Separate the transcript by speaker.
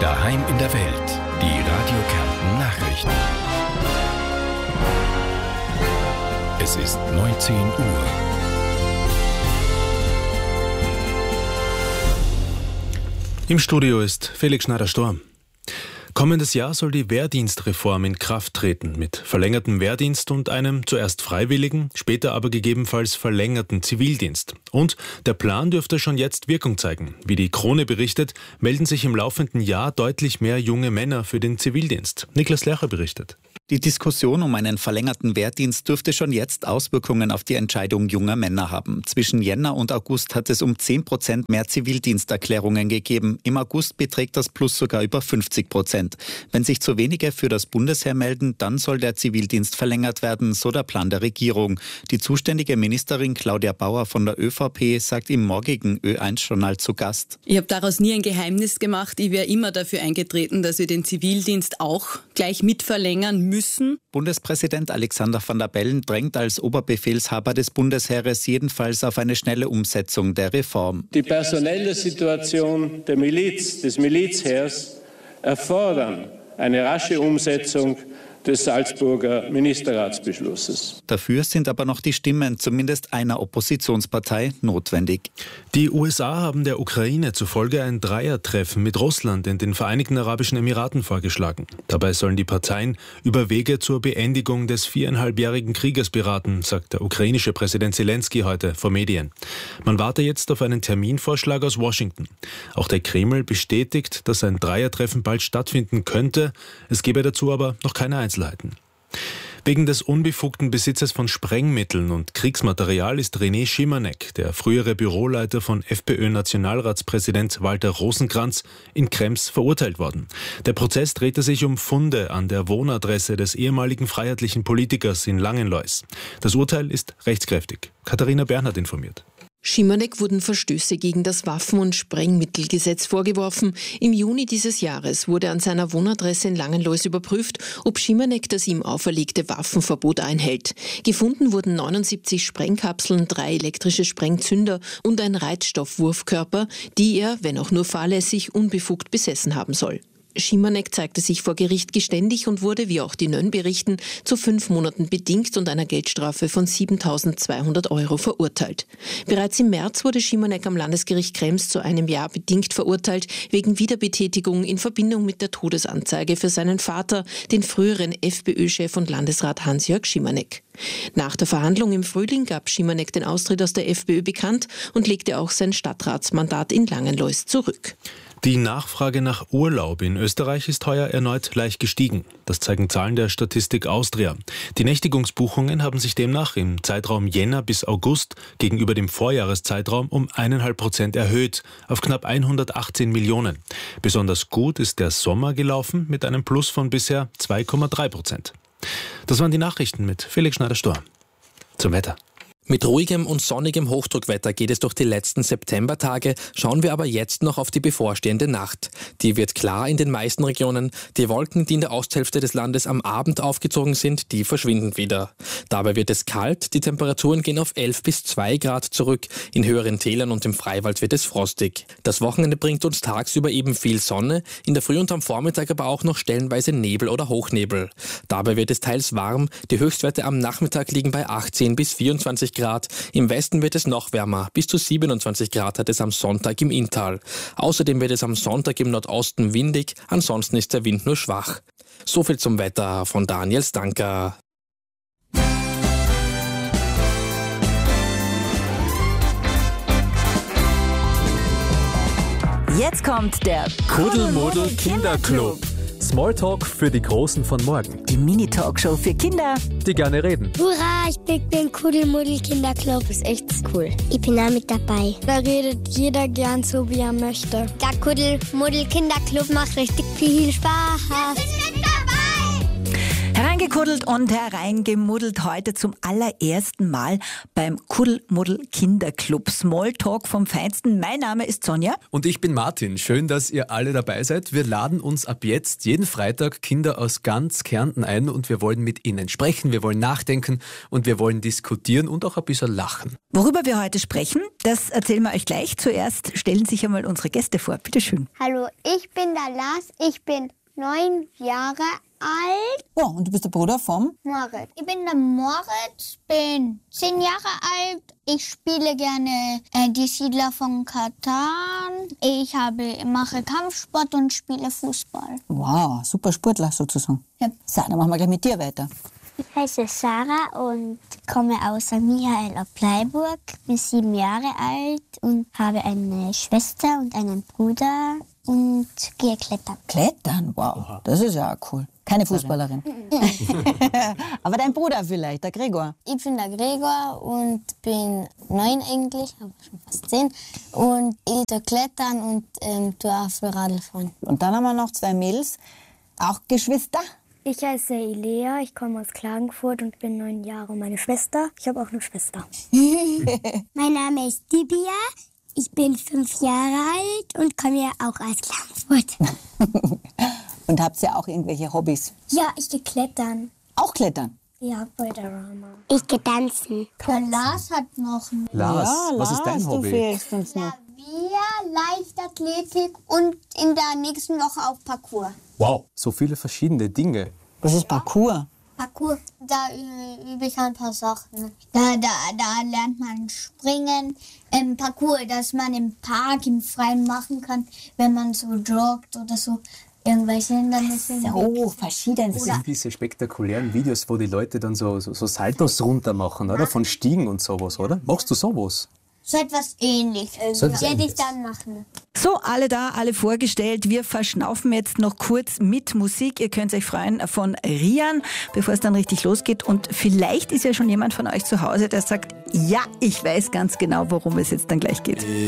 Speaker 1: Daheim in der Welt. Die Radio Kärnten Nachrichten. Es ist 19 Uhr.
Speaker 2: Im Studio ist Felix Schneider-Storm. Kommendes Jahr soll die Wehrdienstreform in Kraft treten, mit verlängertem Wehrdienst und einem zuerst freiwilligen, später aber gegebenenfalls verlängerten Zivildienst. Und der Plan dürfte schon jetzt Wirkung zeigen. Wie die Krone berichtet, melden sich im laufenden Jahr deutlich mehr junge Männer für den Zivildienst. Niklas Lercher berichtet.
Speaker 3: Die Diskussion um einen verlängerten Wehrdienst dürfte schon jetzt Auswirkungen auf die Entscheidung junger Männer haben. Zwischen Jänner und August hat es um 10% mehr Zivildiensterklärungen gegeben. Im August beträgt das Plus sogar über 50%. Wenn sich zu wenige für das Bundesheer melden, dann soll der Zivildienst verlängert werden, so der Plan der Regierung. Die zuständige Ministerin Claudia Bauer von der ÖVP sagt im morgigen Ö1-Journal zu Gast.
Speaker 4: Ich habe daraus nie ein Geheimnis gemacht. Ich wäre immer dafür eingetreten, dass wir den Zivildienst auch gleich mit verlängern müssen.
Speaker 3: Bundespräsident Alexander Van der Bellen drängt als Oberbefehlshaber des Bundesheeres jedenfalls auf eine schnelle Umsetzung der Reform.
Speaker 5: Die personelle Situation der Miliz, des Milizheers, erfordern eine rasche Umsetzung des Salzburger Ministerratsbeschlusses.
Speaker 3: Dafür sind aber noch die Stimmen zumindest einer Oppositionspartei notwendig.
Speaker 2: Die USA haben der Ukraine zufolge ein Dreiertreffen mit Russland in den Vereinigten Arabischen Emiraten vorgeschlagen. Dabei sollen die Parteien über Wege zur Beendigung des 4,5-jährigen Krieges beraten, sagt der ukrainische Präsident Zelensky heute vor Medien. Man warte jetzt auf einen Terminvorschlag aus Washington. Auch der Kreml bestätigt, dass ein Dreiertreffen bald stattfinden könnte. Es gebe dazu aber noch keine Einzelheiten. Wegen des unbefugten Besitzes von Sprengmitteln und Kriegsmaterial ist René Schimanek, der frühere Büroleiter von FPÖ-Nationalratspräsident Walter Rosenkranz, in Krems verurteilt worden. Der Prozess drehte sich um Funde an der Wohnadresse des ehemaligen freiheitlichen Politikers in Langenlois. Das Urteil ist rechtskräftig. Katharina Bernhard informiert.
Speaker 6: Schimanek wurden Verstöße gegen das Waffen- und Sprengmittelgesetz vorgeworfen. Im Juni dieses Jahres wurde an seiner Wohnadresse in Langenlois überprüft, ob Schimanek das ihm auferlegte Waffenverbot einhält. Gefunden wurden 79 Sprengkapseln, 3 elektrische Sprengzünder und ein Reizstoffwurfkörper, die er, wenn auch nur fahrlässig, unbefugt besessen haben soll. Schimanek zeigte sich vor Gericht geständig und wurde, wie auch die Nön berichten, zu 5 Monaten bedingt und einer Geldstrafe von 7.200 € verurteilt. Bereits im März wurde Schimanek am Landesgericht Krems zu 1 Jahr bedingt verurteilt, wegen Wiederbetätigung in Verbindung mit der Todesanzeige für seinen Vater, den früheren FPÖ-Chef und Landesrat Hans-Jörg Schimanek. Nach der Verhandlung im Frühling gab Schimanek den Austritt aus der FPÖ bekannt und legte auch sein Stadtratsmandat in Langenlois zurück.
Speaker 2: Die Nachfrage nach Urlaub in Österreich ist heuer erneut leicht gestiegen. Das zeigen Zahlen der Statistik Austria. Die Nächtigungsbuchungen haben sich demnach im Zeitraum Jänner bis August gegenüber dem Vorjahreszeitraum um 1,5% erhöht, auf knapp 118 Millionen. Besonders gut ist der Sommer gelaufen mit einem Plus von bisher 2,3%. Das waren die Nachrichten mit Felix Schneider-Storm. Zum Wetter.
Speaker 7: Mit ruhigem und sonnigem Hochdruckwetter geht es durch die letzten Septembertage, schauen wir aber jetzt noch auf die bevorstehende Nacht. Die wird klar in den meisten Regionen. Die Wolken, die in der Osthälfte des Landes am Abend aufgezogen sind, die verschwinden wieder. Dabei wird es kalt, die Temperaturen gehen auf 11 bis 2 Grad zurück. In höheren Tälern und im Freiwald wird es frostig. Das Wochenende bringt uns tagsüber eben viel Sonne, in der Früh und am Vormittag aber auch noch stellenweise Nebel oder Hochnebel. Dabei wird es teils warm, die Höchstwerte am Nachmittag liegen bei 18 bis 24 Grad. Im Westen wird es noch wärmer. Bis zu 27 Grad hat es am Sonntag im Inntal. Außerdem wird es am Sonntag im Nordosten windig, ansonsten ist der Wind nur schwach. So viel zum Wetter von Daniel Stanker.
Speaker 8: Jetzt kommt der
Speaker 9: Kuddelmuddel Kinderclub. Smalltalk für die Großen von morgen.
Speaker 8: Die Mini-Talkshow für Kinder,
Speaker 9: die gerne reden.
Speaker 10: Hurra, ich bin beim Kuddelmuddel Kinderclub.
Speaker 11: Das ist echt cool.
Speaker 10: Ich bin da mit dabei. Da redet jeder gern so, wie er möchte.
Speaker 11: Der Kuddelmuddel Kinderclub macht richtig viel Spaß.
Speaker 8: Wir sind mit dabei!
Speaker 11: Herangekuddelt und hereingemuddelt heute zum allerersten Mal beim Kuddelmuddel Kinderclub. Smalltalk vom Feinsten. Mein Name ist Sonja.
Speaker 9: Und ich bin Martin. Schön, dass ihr alle dabei seid. Wir laden uns ab jetzt jeden Freitag Kinder aus ganz Kärnten ein und wir wollen mit ihnen sprechen, wir wollen nachdenken und wir wollen diskutieren und auch ein bisschen lachen.
Speaker 11: Worüber wir heute sprechen, das erzählen wir euch gleich. Zuerst stellen sich einmal unsere Gäste vor. Bitte schön.
Speaker 10: Hallo, ich bin der Lars, ich bin 9 Jahre alt.
Speaker 11: Oh, und du bist der Bruder vom?
Speaker 10: Moritz. Ich bin der Moritz, bin 10 Jahre alt. Ich spiele gerne die Siedler von Katan. Ich mache Kampfsport und spiele Fußball.
Speaker 11: Wow, super Sportler sozusagen.
Speaker 10: Ja.
Speaker 11: So, dann machen wir gleich mit dir weiter.
Speaker 10: Ich heiße Sarah und komme aus Michael auf Bleiburg, bin 7 Jahre alt und habe eine Schwester und einen Bruder und gehe klettern.
Speaker 11: Klettern? Wow, das ist ja auch cool. Keine Fußballerin. Aber dein Bruder vielleicht, der Gregor.
Speaker 10: Ich bin der Gregor und bin 9 eigentlich, aber schon fast 10. Und ich tue klettern und tue auch viel Radl fahren.
Speaker 11: Und dann haben wir noch 2 Mädels, auch Geschwister.
Speaker 12: Ich heiße Ilea, ich komme aus Klagenfurt und bin 9 Jahre und meine Schwester. Ich habe auch eine Schwester.
Speaker 10: Mein Name ist Dibia, ich bin 5 Jahre alt und komme ja auch aus Klagenfurt.
Speaker 11: Und habt ihr auch irgendwelche Hobbys?
Speaker 10: Ja, ich gehe klettern.
Speaker 11: Auch klettern?
Speaker 12: Ja, Balderrama.
Speaker 10: Ich gehe tanzen. Der Lars hat noch ein
Speaker 9: Lars,
Speaker 11: ja,
Speaker 9: was ist dein Hobby?
Speaker 11: Du fehlst uns noch.
Speaker 10: Klavier, Leichtathletik und in der nächsten Woche auch Parkour.
Speaker 9: Wow, so viele verschiedene Dinge.
Speaker 11: Was ist Parkour?
Speaker 10: Parkour, da übe ich ein paar Sachen. Da lernt man springen. Parkour, dass man im Park, im Freien machen kann, wenn man so joggt oder so. Irgendwelche Hindernisse.
Speaker 11: So, verschiedene.
Speaker 9: Das sind diese spektakulären Videos, wo die Leute dann so Saltos runter machen, oder? Von Stiegen und sowas, oder? Machst du sowas?
Speaker 10: So etwas Ähnliches. Werde ich dann machen.
Speaker 11: So, alle da, alle vorgestellt. Wir verschnaufen jetzt noch kurz mit Musik. Ihr könnt euch freuen von Rian, bevor es dann richtig losgeht. Und vielleicht ist ja schon jemand von euch zu Hause, der sagt, ja, ich weiß ganz genau, worum es jetzt dann gleich geht.